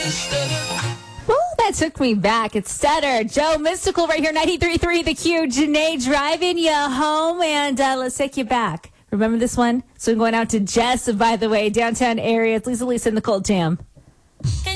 Woo, that took me back. It's Stutter. Joe Mystical right here, 93.3 The Q. Janae driving you home, and let's take you back. Remember this one? So we're going out to Jess, by the way, downtown area. It's Lisa in the Cold Jam.